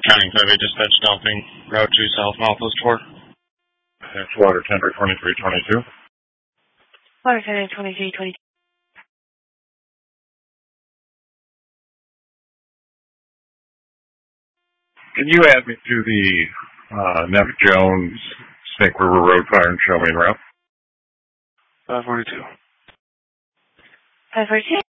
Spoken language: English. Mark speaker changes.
Speaker 1: County 5 dispatch stopping Route 2 South Northwest 4.
Speaker 2: That's water temper 2322.
Speaker 3: Water temper 2322.
Speaker 2: Can you add me to the Neff Jones Snake River Road Fire and Show Me route?
Speaker 1: 542.
Speaker 3: 542.